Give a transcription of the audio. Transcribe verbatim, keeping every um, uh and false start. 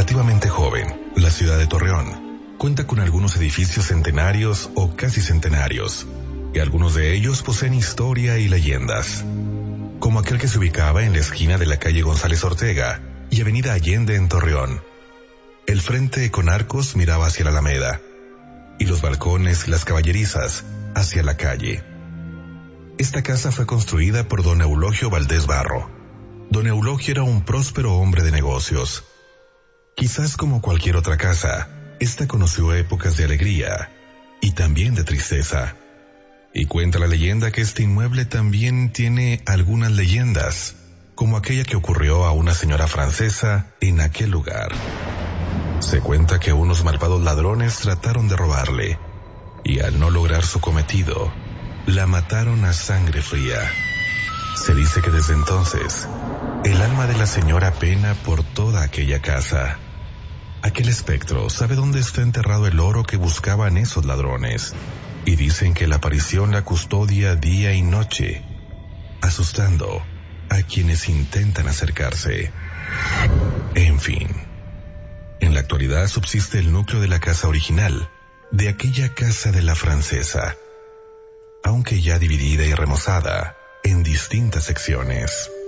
relativamente joven, la ciudad de Torreón cuenta con algunos edificios centenarios o casi centenarios, y algunos de ellos poseen historia y leyendas, como aquel que se ubicaba en la esquina de la calle González Ortega y avenida Allende en Torreón. El frente con arcos miraba hacia la Alameda, y los balcones y las caballerizas hacia la calle. Esta casa fue construida por don Eulogio Valdés Barro. Don Eulogio era un próspero hombre de negocios. Quizás como cualquier otra casa, esta conoció épocas de alegría y también de tristeza. Y cuenta la leyenda que este inmueble también tiene algunas leyendas, como aquella que ocurrió a una señora francesa en aquel lugar. Se cuenta que unos malvados ladrones trataron de robarle, y al no lograr su cometido, la mataron a sangre fría. Se dice que desde entonces, el alma de la señora pena por toda aquella casa. Aquel espectro sabe dónde está enterrado el oro que buscaban esos ladrones, y dicen que la aparición la custodia día y noche, asustando a quienes intentan acercarse. En fin, en la actualidad subsiste el núcleo de la casa original, de aquella casa de la francesa, aunque ya dividida y remozada en distintas secciones.